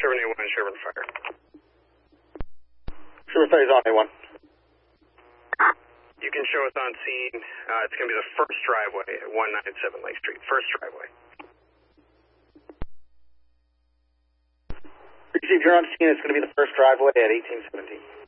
Sherman A1, Sherman Fire. Sherman Fire is on A1. You can show us on scene. It's going to be the first driveway at 197 Lake Street. First driveway. Received, you're on scene. It's going to be the first driveway at 1817.